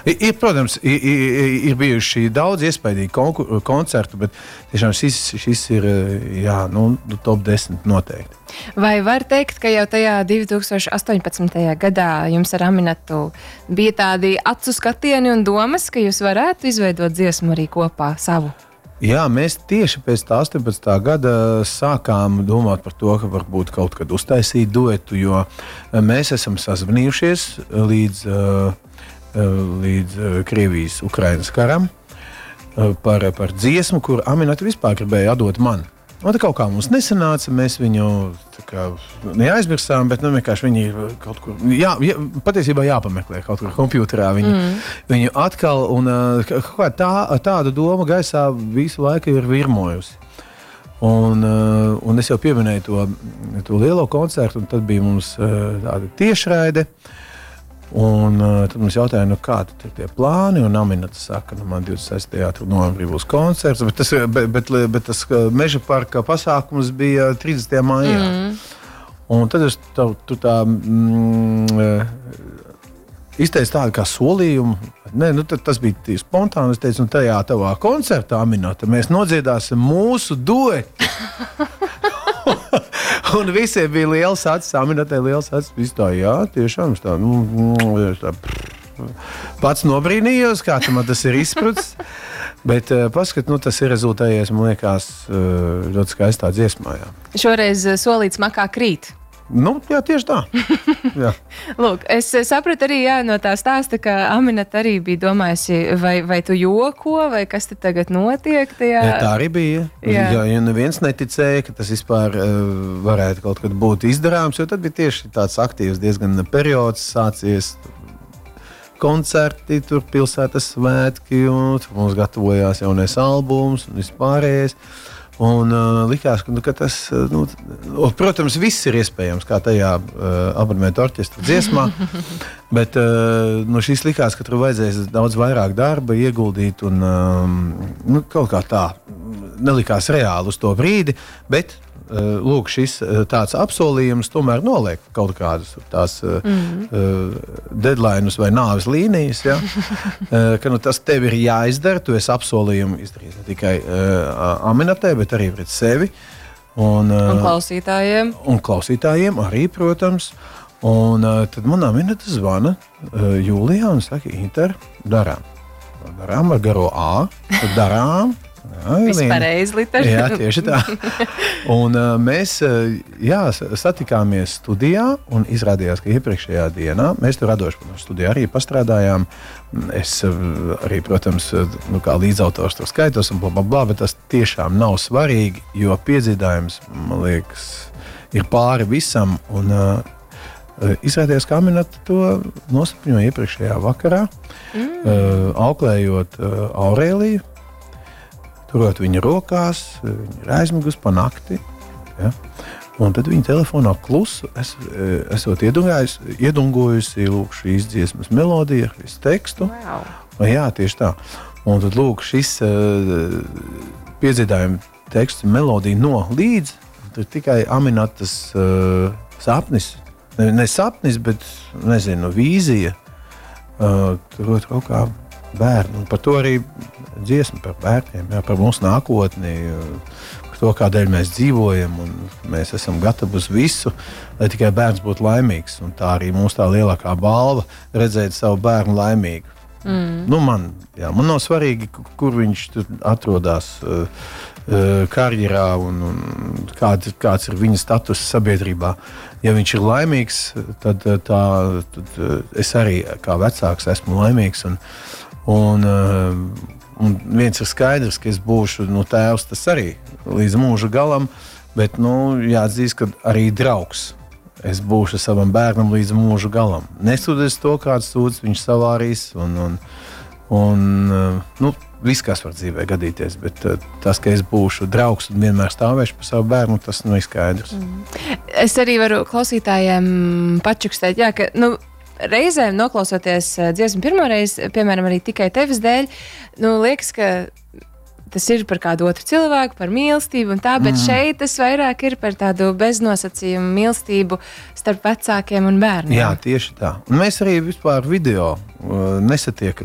Protams, ir bijuši daudz iespaidīgi koncertu, bet tiešām šis ir top 10 noteikti. Vai var teikt, ka jau tajā 2018. gadā jums ar Aminatu bija tādi acu skatieni un domas, ka jūs varētu izveidot dziesmu arī kopā savu? Jā, mēs tieši pēc tā 18. gada sākām domāt par to, ka varbūt kaut kad uztaisīt duetu, jo mēs esam sazvanījušies līdz Krievijas-Ukrainas karam par dziesmu, kur Aminata vispār gribēja atdot man. Un tā kaut kā mums nesanāca, mēs viņu neaizmirsām, bet vienkārši viņi kaut kur, patiesībā jāpameklē kaut kur kompjuterā viņu atkal, un tāda doma gaisā visu laiku ir virmojusi. Un es jau pieminēju to lielo koncertu, un tad bija mums tāda tiešraide, un tad mums jautāja, kādi ir tie plāni, un Aminata saka, man 26. novembrī būs koncerts, bet tas Meža parka pasākums bija 30. maijā. Un tad es izteicu tādu kā solījumu, tas bija spontāni, es teicu, un tajā tavā koncertā, Aminata, mēs nodziedāsim mūsu duetu. Un visiem bija liels acis, Aminatai liels acis. Viss tā, tiešām tā, pats nobrīnījos, kā man tas ir izprucis. Bet paskat, tas ir rezultējies, man liekas, ļoti skaistā dziesmā. Jā. Šoreiz solīts makā krīt. Jā, tieši tā. Jā. Lūk, es sapratu arī no tā stāsta, ka Aminata arī bija domājusi, vai tu joko, vai kas te tagad notiek tajā? Jā, tā arī bija. Ja neviens neticēja, ka tas vispār varētu kaut kad būt izdarāms, jo tad bija tieši tāds aktīvs diezgan periods sācies. Koncerti, tur pilsētas svētki, un mums gatavojās jaunais albums un vispārējais. Un likās, ka tas, protams, viss ir iespējams, kā tajā abonementu orķestra dziesmā, bet šis likās, ka tur vajadzēs daudz vairāk darba ieguldīt, un kaut kā tā nelikās reāli uz to brīdi, bet lūk, šis tāds apsolījums tomēr noliek kaut kādus tās deadlineus vai nāves līnijas, ka tas tev ir jāizdara, tu esi apsolījumu izdarījis ne tikai Aminatai, bet arī pret sevi. Un klausītājiem. Un klausītājiem arī, protams. Un tad man Aminata zvana jūlijā un saka, Inter, darām. Darām ar garo A, tad darām. Vispārreiz literu. Jā, tieši tā. Un mēs satikāmies studijā un izrādījās, ka iepriekšējā dienā mēs tur radoši studijā arī pastrādājām. Es arī, protams, kā līdzautors tur skaitos un blablabla, bet tas tiešām nav svarīgi, jo piedziedājums, man liekas, ir pāri visam. Un izrādījās, ka Aminata to nosapņoja iepriekšējā vakarā, auklējot Aurēliju. Turot viņa rokās, viņa ir aizmigusi pa nakti. Ja? Un tad viņa telefonā klusu esot iedungojusi šīs dziesmas melodiju, visu tekstu. Wow. Jā, tieši tā. Un tad lūk, šis piedziedājuma teksts melodija no līdz. Tur tikai Aminatas sapnis. Ne sapnis, bet, vīzija. Turot rokā bērnu. Un par to arī dziesma par bērniem, par mūsu nākotni, par to, kādēļ mēs dzīvojam, un mēs esam gatavi uz visu, lai tikai bērns būtu laimīgs. Un tā arī mūsu tā lielākā balva redzēt savu bērnu laimīgu. Man nav svarīgi, kur viņš atrodas karjerā un kāds ir viņa status sabiedrībā. Ja viņš ir laimīgs, tad es arī kā vecāks esmu laimīgs. Un viens ir skaidrs, ka es būšu tēvs, tas arī līdz mūža galam, bet jāatzīst, ka arī draugs. Es būšu savam bērnam līdz mūža galam. Nesūdzies to, kāds sūdzes viņš savārīs, un viss, kas var dzīvē gadīties, bet tas, ka es būšu draugs un vienmēr stāvēšu par savu bērnu, tas ir skaidrs. Es arī varu klausītājiem pačukstēt, ka reizēm noklausoties dziesmu pirmoreiz, piemēram, arī tikai tevis dēļ, liekas, ka tas ir par kādu otru cilvēku, par mīlestību un tā, bet šeit tas vairāk ir par tādu beznosacījumu mīlestību starp vecākiem un bērniem. Jā, tieši tā. Un mēs arī vispār video nesatiekam